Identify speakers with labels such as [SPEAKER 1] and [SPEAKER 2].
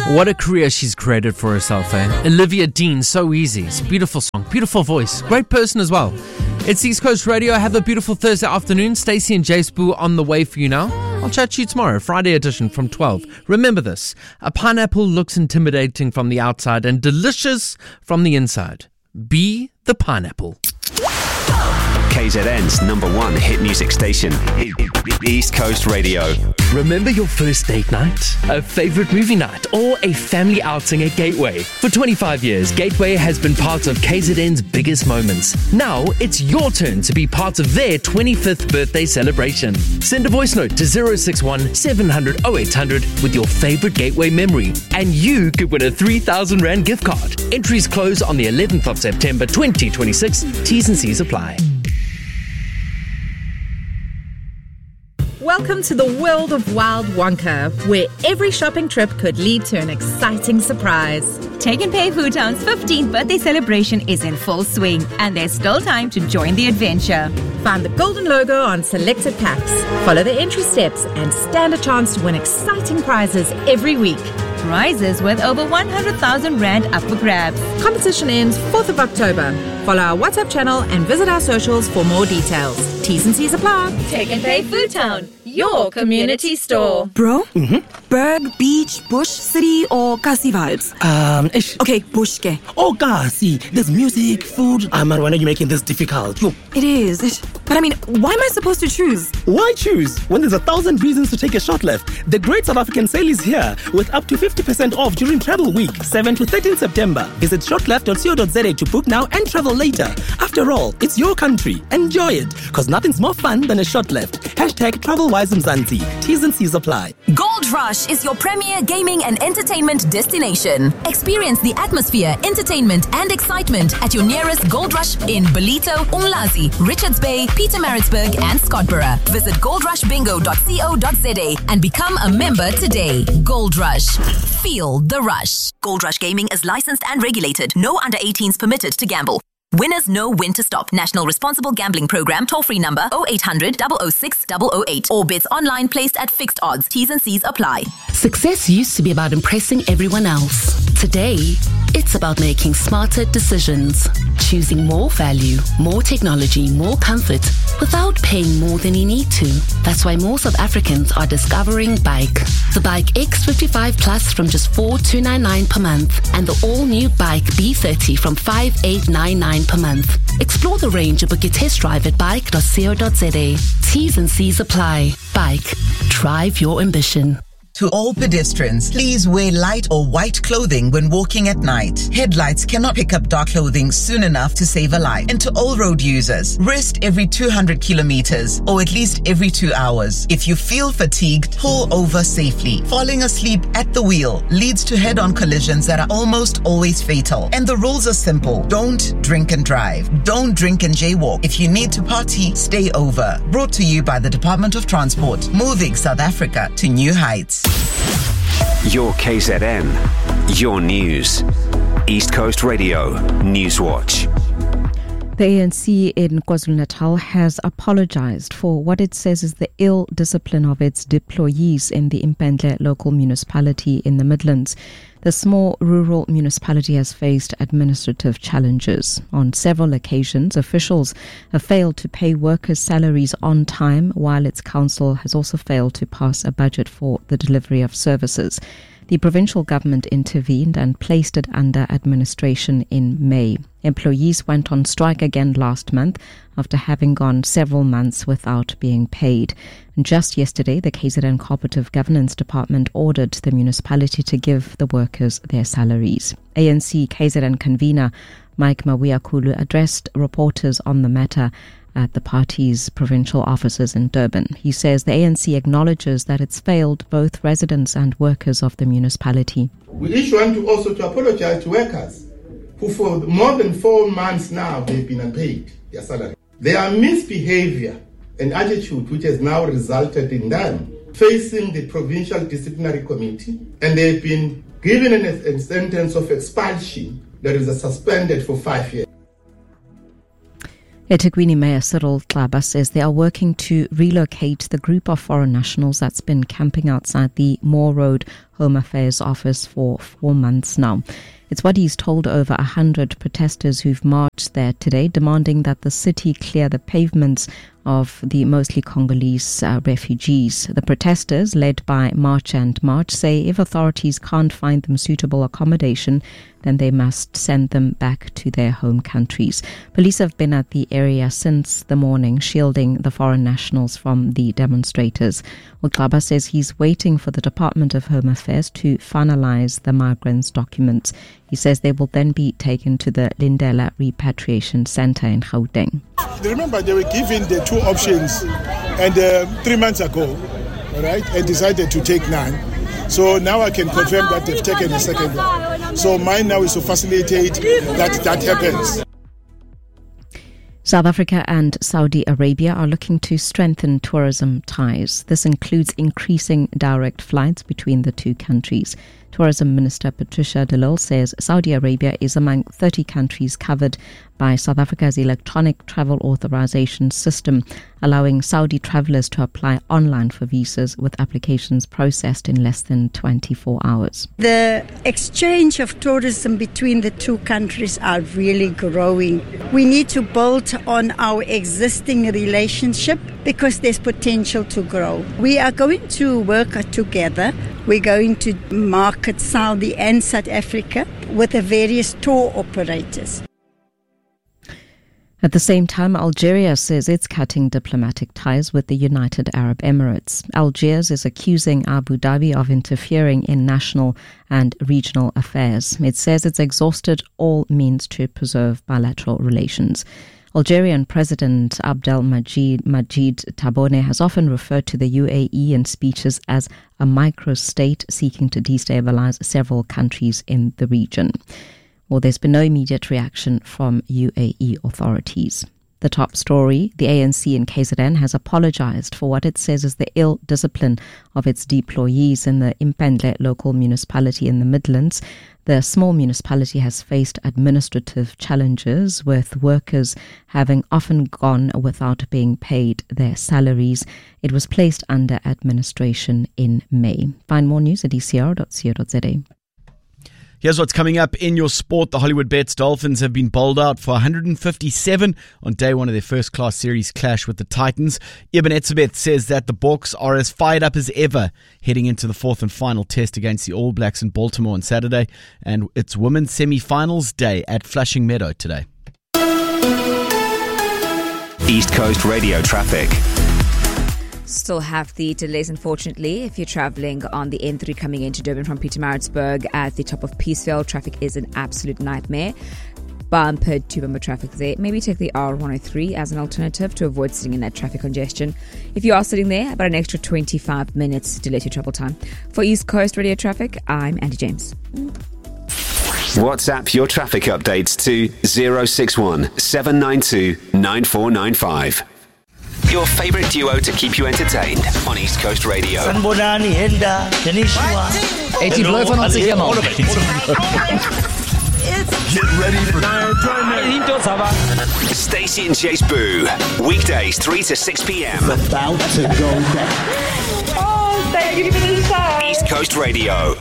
[SPEAKER 1] What a career she's created for herself, eh? Olivia Dean, So Easy. It's a beautiful song, beautiful voice, great person as well. It's East Coast Radio. Have a beautiful Thursday afternoon. Stacey and Jace Boo on the way for you now. I'll chat to you tomorrow, Friday edition from 12. Remember this, a pineapple looks intimidating from the outside and delicious from the inside. Be the pineapple.
[SPEAKER 2] KZN's #1 hit music station, East Coast Radio.
[SPEAKER 1] Remember your first date night, a favorite movie night, or a family outing at Gateway? For 25 years, Gateway has been part of KZN's biggest moments. Now, it's your turn to be part of their 25th birthday celebration. Send a voice note to 061 700 0800 with your favorite Gateway memory, and you could win a 3,000 Rand gift card. Entries close on the 11th of September 2026. T's and C's apply.
[SPEAKER 3] Welcome to the world of Wild Wonka, where every shopping trip could lead to an exciting surprise.
[SPEAKER 4] Take and Pay Food Town's 15th birthday celebration is in full swing, and there's still time to join the adventure.
[SPEAKER 3] Find the golden logo on selected packs, follow the entry steps, and stand a chance to win exciting prizes every week.
[SPEAKER 4] Prizes worth over 100,000 Rand up for grabs.
[SPEAKER 3] Competition ends 4th of October. Follow our WhatsApp channel and visit our socials for more details. T's and C's apply.
[SPEAKER 4] Take and Pay Food Town, your community store.
[SPEAKER 5] Bro? Berg, beach, bush, city, or Kasi vibes? Okay, bush ke.
[SPEAKER 6] Oh, Kasi, there's music, food. Why are you making this difficult? Yo.
[SPEAKER 5] It is. But I mean, why am I supposed to choose?
[SPEAKER 6] Why choose when there's 1,000 reasons to take a short left? The Great South African Sale is here with up to 50% off during Travel Week, 7 to 13 September. Visit shortleft.co.za to book now and travel later. After all, it's your country. Enjoy it, because nothing's more fun than a short left. #TravelWiseMzansi. T's and C's apply.
[SPEAKER 7] Gold Rush is your premier gaming and entertainment destination. Experience the atmosphere, entertainment, and excitement at your nearest Gold Rush in Ballito, Umlazi, Richards Bay, Pietermaritzburg, and Scottsboro. Visit goldrushbingo.co.za and become a member today. Gold Rush. Feel the rush. Gold Rush Gaming is licensed and regulated. No under 18s permitted to gamble. Winners know when to stop. National Responsible Gambling Program. Toll-free number 0800 006 008. Or bets online placed at fixed odds. T's and C's apply.
[SPEAKER 8] Success used to be about impressing everyone else. Today, it's about making smarter decisions. Choosing more value, more technology, more comfort without paying more than you need to. That's why more South Africans are discovering Bike. The Bike X55 Plus from just 4,299 per month and the all-new Bike B30 from 5,899 per month. Explore the range and book your test drive at bike.co.za. T's and C's apply. Bike. Drive your ambition.
[SPEAKER 9] To all pedestrians, please wear light or white clothing when walking at night. Headlights cannot pick up dark clothing soon enough to save a life. And to all road users, rest every 200 kilometers or at least every 2 hours. If you feel fatigued, pull over safely. Falling asleep at the wheel leads to head-on collisions that are almost always fatal. And the rules are simple. Don't drink and drive. Don't drink and jaywalk. If you need to party, stay over. Brought to you by the Department of Transport, moving South Africa to new heights.
[SPEAKER 2] Your KZN, your news. East Coast Radio, Newswatch.
[SPEAKER 10] The ANC in KwaZulu-Natal has apologized for what it says is the ill discipline of its deployees in the Impendle local municipality in the Midlands. The small rural municipality has faced administrative challenges. On several occasions, officials have failed to pay workers' salaries on time, while its council has also failed to pass a budget for the delivery of services. The provincial government intervened and placed it under administration in May. Employees went on strike again last month after having gone several months without being paid. And just yesterday, the KZN Cooperative Governance Department ordered the municipality to give the workers their salaries. ANC KZN convener Mike Mawiakulu addressed reporters on the matter at the party's provincial offices in Durban. He says the ANC acknowledges that it's failed both residents and workers of the municipality.
[SPEAKER 11] We issue want to also to apologize to workers who for more than 4 months now they've been unpaid their salary. Their misbehavior and attitude which has now resulted in them facing the Provincial Disciplinary Committee, and they've been given a sentence of expulsion that is suspended for 5 years.
[SPEAKER 10] eThekwini Mayor Cyril Xaba says they are working to relocate the group of foreign nationals that's been camping outside the Moore Road Home Affairs office for 4 months now. It's what he's told over 100 protesters who've marched there today, demanding that the city clear the pavements of the mostly Congolese refugees. The protesters, led by March and March, say if authorities can't find them suitable accommodation, then they must send them back to their home countries. Police have been at the area since the morning, shielding the foreign nationals from the demonstrators. Xaba says he's waiting for the Department of Home Affairs to finalize the migrants' documents. He says they will then be taken to the Lindela Repatriation Center in Gauteng.
[SPEAKER 12] Remember, they were given the two options and 3 months ago, all right, and decided to take none. So now I can confirm that they've taken the second one. So mine now is to facilitate that happens.
[SPEAKER 10] South Africa and Saudi Arabia are looking to strengthen tourism ties. This includes increasing direct flights between the two countries. Tourism Minister Patricia de Lille says Saudi Arabia is among 30 countries covered by South Africa's electronic travel authorization system, allowing Saudi travelers to apply online for visas with applications processed in less than 24 hours.
[SPEAKER 13] The exchange of tourism between the two countries are really growing. We need to build on our existing relationship because there's potential to grow. We are going to work together. We're going to market Saudi and South Africa with the various tour operators.
[SPEAKER 10] At the same time, Algeria says it's cutting diplomatic ties with the United Arab Emirates. Algiers is accusing Abu Dhabi of interfering in national and regional affairs. It says it's exhausted all means to preserve bilateral relations. Algerian President Abdelmajid Tebboune has often referred to the UAE in speeches as a microstate seeking to destabilize several countries in the region. Well, there's been no immediate reaction from UAE authorities. The top story, the ANC in KZN has apologized for what it says is the ill discipline of its deployees in the Impendle local municipality in the Midlands. The small municipality has faced administrative challenges, with workers having often gone without being paid their salaries. It was placed under administration in May. Find more news at ecr.co.za.
[SPEAKER 14] Here's what's coming up in your sport. The Hollywood Bets Dolphins have been bowled out for 157 on day one of their first-class series clash with the Titans. Eben Etzebeth says that the Bucks are as fired up as ever heading into the fourth and final test against the All Blacks in Baltimore on Saturday. And it's women's semi-finals day at Flushing Meadow today.
[SPEAKER 2] East Coast Radio traffic.
[SPEAKER 15] Still have the delays, unfortunately. If you're travelling on the N3 coming into Durban from Pietermaritzburg at the top of Peaceville, traffic is an absolute nightmare. Bumper to bumper traffic there. Maybe take the R103 as an alternative to avoid sitting in that traffic congestion. If you are sitting there, about an extra 25 minutes delay to travel time. For East Coast Radio traffic, I'm Andy James.
[SPEAKER 2] WhatsApp your traffic updates to 061 792 9495. Your favourite duo to keep you entertained on East Coast Radio.
[SPEAKER 16] 80 bly van ons helemaal.
[SPEAKER 2] Get ready for Stacey and Chase Boo. Weekdays 3 to 6 p.m.
[SPEAKER 16] About to go down.
[SPEAKER 2] East Coast Radio.